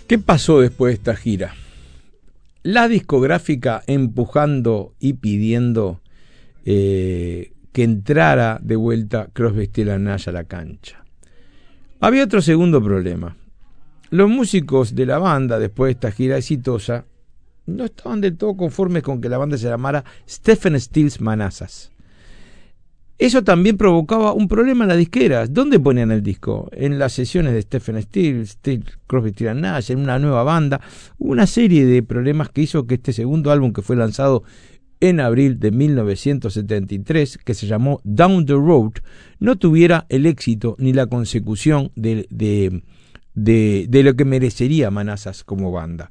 ¿Qué pasó después de esta gira? La discográfica empujando y pidiendo que entrara de vuelta Crosby, Stills & Nash a la cancha. Había otro segundo problema. Los músicos de la banda, después de esta gira exitosa, no estaban del todo conformes con que la banda se llamara Stephen Stills Manassas. Eso también provocaba un problema en las disqueras. ¿Dónde ponían el disco? En las sesiones de Stephen Stills, Crosby, Stills & Nash, en una nueva banda. Una serie de problemas que hizo que este segundo álbum, que fue lanzado en abril de 1973, que se llamó Down the Road, no tuviera el éxito ni la consecución de lo que merecería Manassas como banda.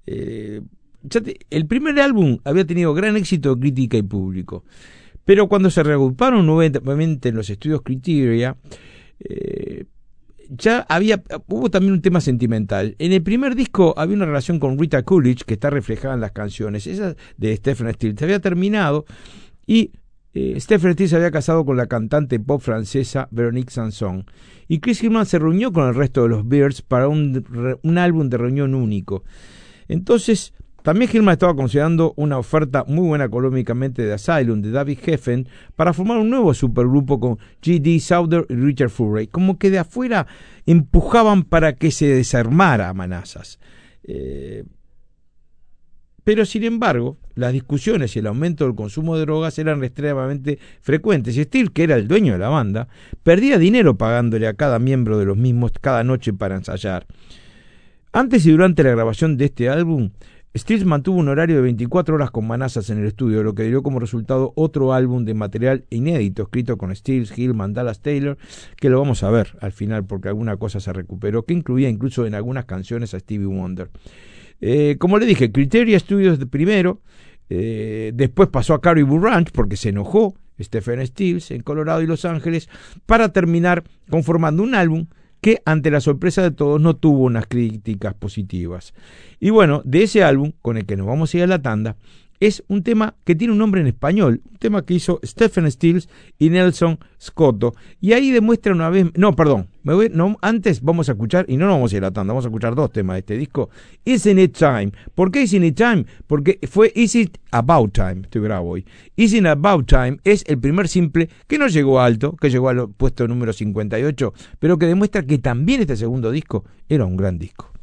El primer álbum había tenido gran éxito de crítica y público, pero cuando se reagruparon nuevamente en los estudios Criteria, hubo también un tema sentimental. En el primer disco había una relación con Rita Coolidge que está reflejada en las canciones. Esa de Stephen Stills se había terminado y Stephen Stills se había casado con la cantante pop francesa Véronique Sanson, y Chris Hillman se reunió con el resto de los Byrds para un álbum de reunión único. Entonces también Hillman estaba considerando una oferta muy buena económicamente de Asylum, de David Geffen, para formar un nuevo supergrupo con G.D. Souther y Richard Furey. Como que de afuera empujaban para que se desarmara Manassas. Pero sin embargo, las discusiones y el aumento del consumo de drogas eran extremadamente frecuentes. Y Stills, que era el dueño de la banda, perdía dinero pagándole a cada miembro de los mismos cada noche para ensayar. Antes y durante la grabación de este álbum, Stills mantuvo un horario de 24 horas con Manassas en el estudio, lo que dio como resultado otro álbum de material inédito escrito con Stills, Hillman, Dallas Taylor, que lo vamos a ver al final porque alguna cosa se recuperó, que incluía incluso en algunas canciones a Stevie Wonder. Como le dije, Criteria Studios primero, después pasó a Caribou Ranch porque se enojó Stephen Stills en Colorado y Los Ángeles, para terminar conformando un álbum que ante la sorpresa de todos no tuvo unas críticas positivas. Y bueno, de ese álbum, con el que nos vamos a ir a la tanda, es un tema que tiene un nombre en español, un tema que hizo Stephen Stills y Nelson Scotto, y ahí demuestra una vez, antes vamos a escuchar, y no nos vamos a ir a la tanda, vamos a escuchar dos temas de este disco. Isn't It Time? ¿Por qué Isn't It Time? Porque fue Is It About Time, estoy bravo hoy. Isn't It About Time es el primer simple que no llegó alto, que llegó al puesto número 58, pero que demuestra que también este segundo disco era un gran disco.